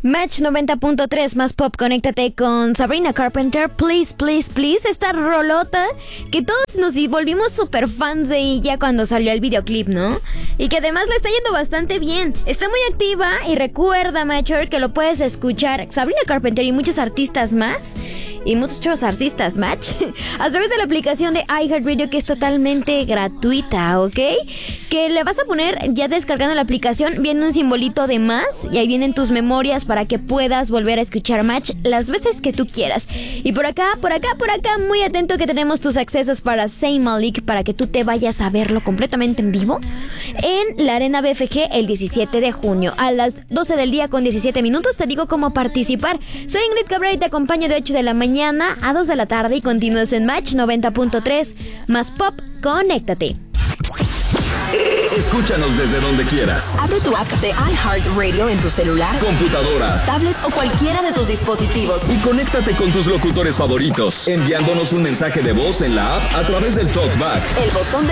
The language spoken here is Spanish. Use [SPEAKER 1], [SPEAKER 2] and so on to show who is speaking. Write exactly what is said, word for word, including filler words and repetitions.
[SPEAKER 1] Match noventa punto tres más pop, conéctate con Sabrina Carpenter, Please, Please, Please. Esta rolota que todos nos volvimos super fans de ella cuando salió el videoclip, ¿no? Y que además le está yendo bastante bien. Está muy activa y recuerda, Matcher, que lo puedes escuchar Sabrina Carpenter y muchos artistas más. Y muchos artistas, Match, a través de la aplicación de iHeartRadio, que es totalmente gratuita, ¿ok? Que le vas a poner, ya descargando la aplicación, viene un simbolito de más y ahí vienen tus memorias para que puedas volver a escuchar Match las veces que tú quieras. Y por acá, por acá, por acá, muy atento que tenemos tus accesos para Zayn Malik para que tú te vayas a verlo completamente en vivo en la Arena B F G el diecisiete de junio a las doce del día con diecisiete minutos. Te digo cómo participar. Soy Ingrid Cabrera y te acompaño de ocho de la mañana a dos de la tarde y continúas en Match noventa punto tres más pop, conéctate.
[SPEAKER 2] Escúchanos desde donde quieras.
[SPEAKER 3] Abre tu app de iHeartRadio en tu celular,
[SPEAKER 2] computadora,
[SPEAKER 3] tablet o cualquiera de tus dispositivos
[SPEAKER 2] y conéctate con tus locutores favoritos, enviándonos un mensaje de voz en la app a través del TalkBack,
[SPEAKER 3] el botón de